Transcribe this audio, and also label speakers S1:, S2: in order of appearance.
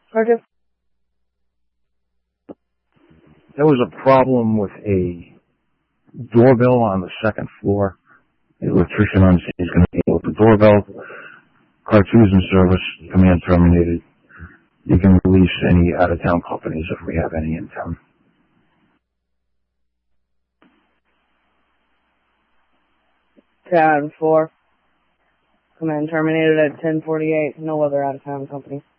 S1: Sergeant?
S2: There was a problem with a doorbell on the second floor. The electrician on scene is going to deal with the doorbell. Car 2 is in service. Command terminated. You can release any out-of-town companies if we have any in town.
S1: Tab 4. Command terminated at 10:48. No other out-of-town companies.